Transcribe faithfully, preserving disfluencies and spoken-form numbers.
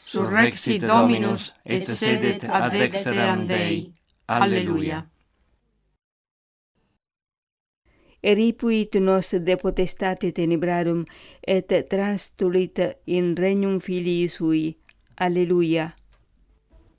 surrexit Dominus, et sedet ad dexteram Dei. Alleluia. Eripuit nos de potestate tenebrarum, et transtulit in regnum Filii Sui. Alleluia.